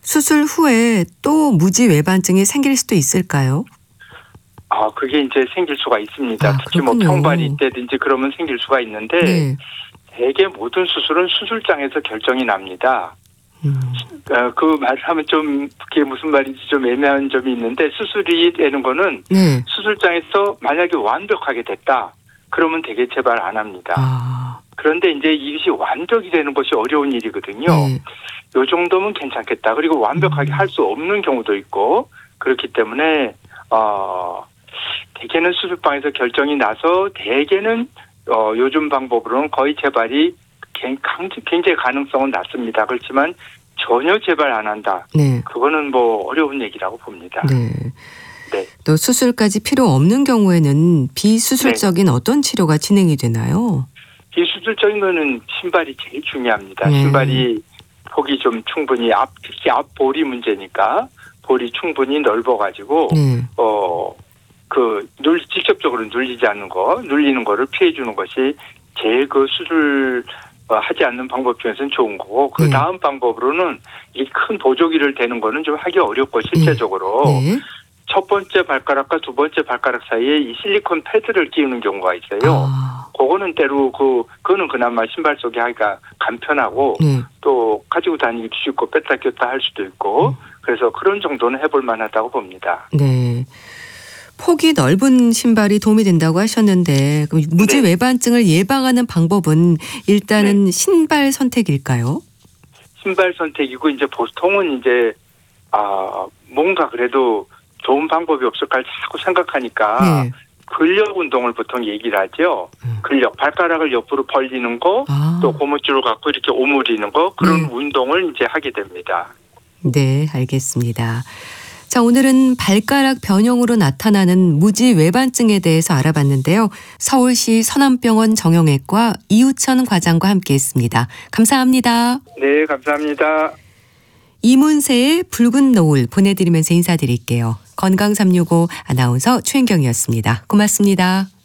수술 후에 또 무지외반증이 생길 수도 있을까요? 그게 이제 생길 수가 있습니다. 특히 그렇군요. 평발이 있다든지 그러면 생길 수가 있는데 네. 대개 모든 수술은 수술장에서 결정이 납니다. 그 말하면 좀 그게 무슨 말인지 좀 애매한 점이 있는데 수술이 되는 거는 네. 수술장에서 만약에 완벽하게 됐다. 그러면 되게 재발 안 합니다. 그런데 이제 이것이 완벽이 되는 것이 어려운 일이거든요. 네. 요 정도면 괜찮겠다. 그리고 완벽하게 할 수 없는 경우도 있고 그렇기 때문에 대개는 수술방에서 결정이 나서 대개는 요즘 방법으로는 거의 재발이 굉장히 가능성은 낮습니다. 그렇지만 전혀 재발 안 한다. 네. 그거는 뭐 어려운 얘기라고 봅니다. 네. 네. 또 수술까지 필요 없는 경우에는 비수술적인 어떤 치료가 진행이 되나요? 비수술적인 거는 신발이 제일 중요합니다. 네. 신발이 폭이 좀 충분히 특히 앞볼이 문제니까 볼이 충분히 넓어가지고 네. 직접적으로 눌리지 않는 거, 눌리는 거를 피해 주는 것이 제일 그 수술 하지 않는 방법 중에서는 좋은 거고 그 다음 방법으로는 이 큰 보조기를 대는 거는 좀 하기 어렵고 실제적으로 네. 첫 번째 발가락과 두 번째 발가락 사이에 이 실리콘 패드를 끼우는 경우가 있어요. 그거는 때로 그거는 그나마 신발 속에 하기가 간편하고 네. 또 가지고 다니기도 쉽고 뺐다 꼈다 할 수도 있고 그래서 그런 정도는 해볼 만하다고 봅니다. 네. 폭이 넓은 신발이 도움이 된다고 하셨는데 그럼 무지외반증을 예방하는 방법은 일단은 신발 선택일까요? 신발 선택이고 이제 보통은 이제 뭔가 그래도 좋은 방법이 없을까 자꾸 생각하니까 네. 근력 운동을 보통 얘기를 하죠. 근력 발가락을 옆으로 벌리는 거, 또 고무줄을 갖고 이렇게 오므리는 거 그런 운동을 이제 하게 됩니다. 네, 알겠습니다. 자, 오늘은 발가락 변형으로 나타나는 무지외반증에 대해서 알아봤는데요. 서울시 서남병원 정형외과 이우천 과장과 함께했습니다. 감사합니다. 네, 감사합니다. 이문세의 붉은 노을 보내드리면서 인사드릴게요. 건강365 아나운서 최인경이었습니다. 고맙습니다.